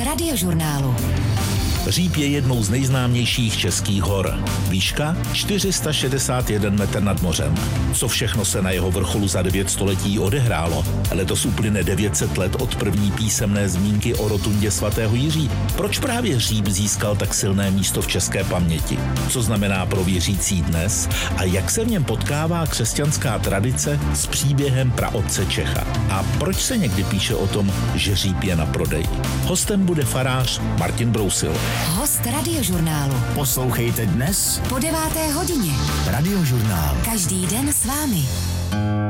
Radiožurnálu. Říp je jednou z nejznámějších českých hor. Výška 461 metr nad mořem. Co všechno se na jeho vrcholu za 9 století odehrálo? Letos uplyne 900 let od první písemné zmínky o rotundě svatého Jiří. Proč právě Říp získal tak silné místo v české paměti? Co znamená pro věřící dnes? A jak se v něm potkává křesťanská tradice s příběhem praotce Čecha? A proč se někdy píše o tom, že Říp je na prodej? Hostem bude farář Martin Brousil. Host Radiožurnálu. Poslouchejte dnes Po 9. hodině. Radiožurnál. Každý den s vámi.